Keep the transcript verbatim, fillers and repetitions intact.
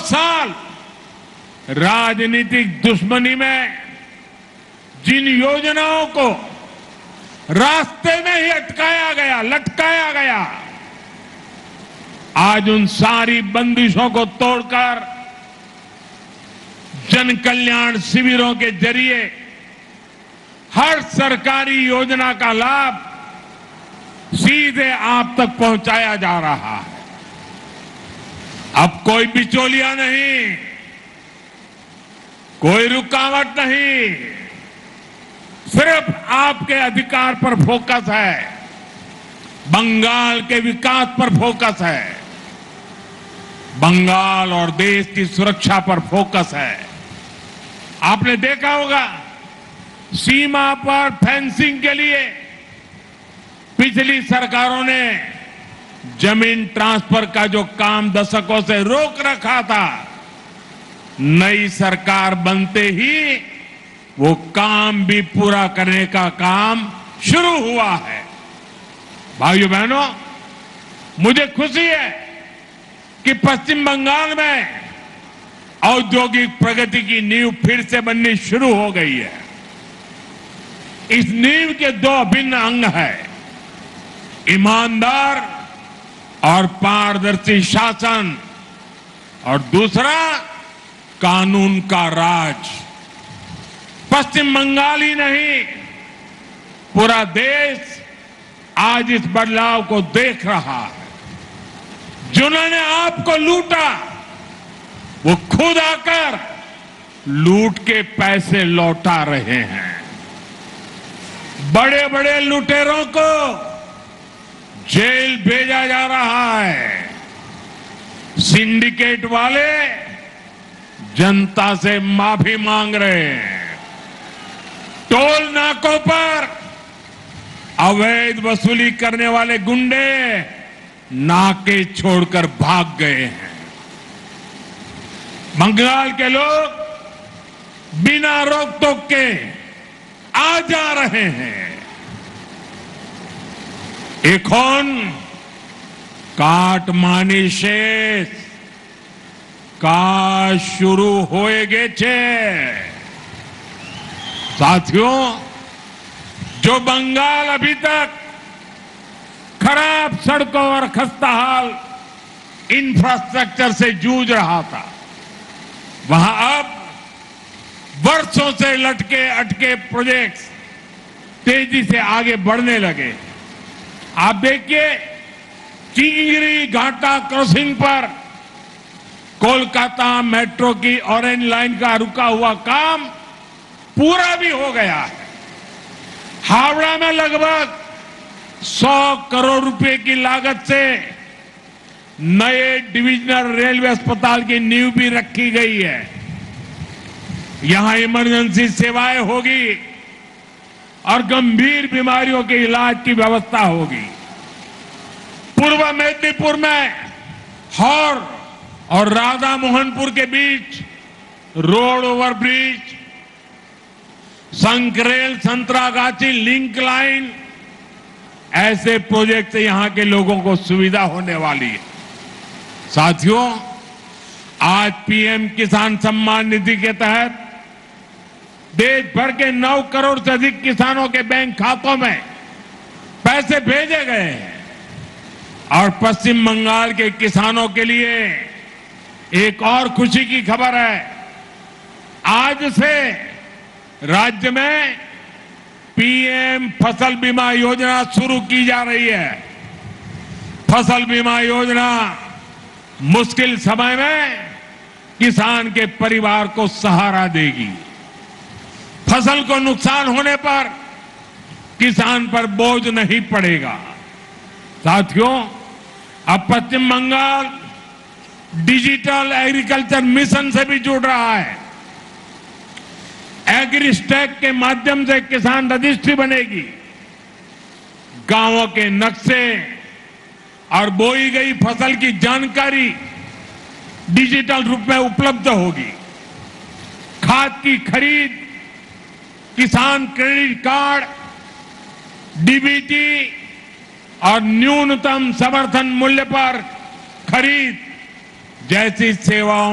साल राजनीतिक दुश्मनी में जिन योजनाओं को रास्ते में ही अटकाया गया, लटकाया गया, आज उन सारी बंदिशों को तोड़कर जन कल्याण शिविरों के जरिए हर सरकारी योजना का लाभ सीधे आप तक पहुंचाया जा रहा है। अब कोई बिचौलिया नहीं, कोई रुकावट नहीं, सिर्फ आपके अधिकार पर फोकस है, बंगाल के विकास पर फोकस है, बंगाल और देश की सुरक्षा पर फोकस है। आपने देखा होगा सीमा पर फेंसिंग के लिए पिछली सरकारों ने जमीन ट्रांसफर का जो काम दशकों से रोक रखा था, नई सरकार बनते ही वो काम भी पूरा करने का काम शुरू हुआ है। भाइयों बहनों, मुझे खुशी है कि पश्चिम बंगाल में औद्योगिक प्रगति की नींव फिर से बननी शुरू हो गई है। इस नींव के दो अभिन्न अंग हैं, ईमानदार और पारदर्शी शासन, और दूसरा कानून का राज। पश्चिम बंगाल ही नहीं, पूरा देश आज इस बदलाव को देख रहा है। जिन्होंने आपको लूटा वो खुद आकर लूट के पैसे लौटा रहे हैं। बड़े बड़े लुटेरों को जेल भेजा जा रहा है। सिंडिकेट वाले जनता से माफी मांग रहे हैं। टोल नाकों पर अवैध वसूली करने वाले गुंडे नाके छोड़कर भाग गए हैं। बंगाल के लोग बिना रोक टोक के आ जा रहे हैं। এখন কাটমানি শেষ, কাজ शुरू होए गेছে। साथियों, जो बंगाल अभी तक खराब सड़कों और खस्ताहाल इंफ्रास्ट्रक्चर से जूझ रहा था, वहां अब वर्षों से लटके अटके प्रोजेक्ट्स तेजी से आगे बढ़ने लगे। आप देखिए, चिंगरी घाटा क्रॉसिंग पर कोलकाता मेट्रो की ऑरेंज लाइन का रुका हुआ काम पूरा भी हो गया है। हावड़ा में लगभग सौ करोड़ रुपए की लागत से नए डिविजनल रेलवे अस्पताल की नींव भी रखी गई है। यहां इमरजेंसी सेवाएं होगी और गंभीर बीमारियों के इलाज की व्यवस्था होगी। पूर्व मेदिनीपुर में हौर और राधा मोहनपुर के बीच road overbridge, संकरेल Santragachi link line, ऐसे प्रोजेक्ट से यहां के लोगों को सुविधा होने वाली है। साथियों, आज पीएम किसान सम्मान निधि के तहत देश भर के नौ करोड़ से अधिक किसानों के बैंक खातों में पैसे भेजे गए हैं। और पश्चिम बंगाल के किसानों के लिए एक और खुशी की खबर है। आज से राज्य में पीएम फसल बीमा योजना शुरू की जा रही है। फसल बीमा योजना मुश्किल समय में किसान के परिवार को सहारा देगी। फसल को नुकसान होने पर किसान पर बोझ नहीं पड़ेगा। साथियों, अब पश्चिम बंगाल डिजिटल एग्रीकल्चर मिशन से भी जुड़ रहा है। एग्रीस्टैक के माध्यम से किसान रजिस्ट्री बनेगी। गांवों के नक्शे और बोई गई फसल की जानकारी डिजिटल रूप में उपलब्ध होगी। खाद की खरीद, किसान क्रेडिट कार्ड, डीबीटी और न्यूनतम समर्थन मूल्य पर खरीद जैसी सेवाओं